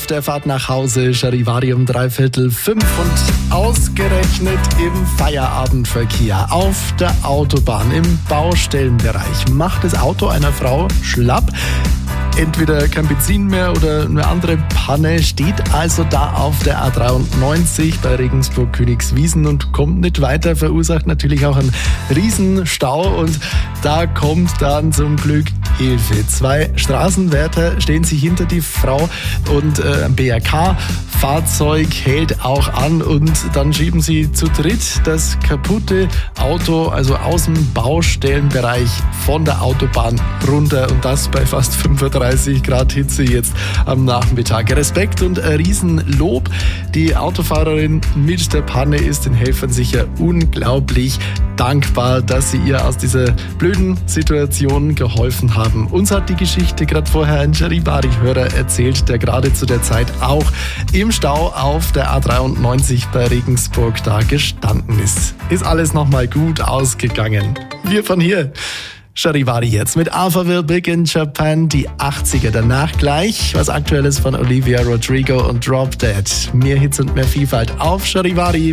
der Fahrt nach Hause, Charivari um 4:45 und ausgerechnet im Feierabendverkehr auf der Autobahn im Baustellenbereich macht das Auto einer Frau schlapp. Entweder kein Benzin mehr oder eine andere Panne, steht also da auf der A93 bei Regensburg-Königswiesen und kommt nicht weiter, verursacht natürlich auch einen Riesenstau und da kommt dann zum Glück Hilfe. 2 Straßenwärter stehen sich hinter die Frau und ein BRK-Fahrzeug hält auch an und dann schieben sie zu dritt das kaputte Auto, also aus dem Baustellenbereich von der Autobahn runter und das bei fast 35 Grad Hitze jetzt am Nachmittag. Respekt und ein Riesenlob. Die Autofahrerin mit der Panne ist den Helfern sicher unglaublich dankbar, dass sie ihr aus dieser blöden Situation geholfen haben. Uns hat die Geschichte gerade vorher ein Charivari-Hörer erzählt, der gerade zu der Zeit auch im Stau auf der A93 bei Regensburg da gestanden ist. Ist alles nochmal gut ausgegangen. Wir von hier. Charivari jetzt mit Alpha Will Big in Japan, die 80er. Danach gleich was Aktuelles von Olivia Rodrigo und Drop Dead. Mehr Hits und mehr Vielfalt auf Charivari.